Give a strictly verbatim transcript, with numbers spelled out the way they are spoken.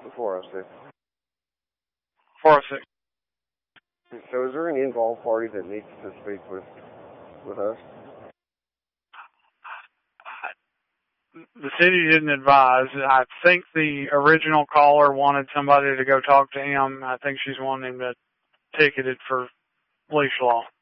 four oh six. four oh six. So is there any involved party that needs to speak with with us? The city didn't advise. I think the original caller wanted somebody to go talk to him. I think she's wanting him to ticket it for leash law.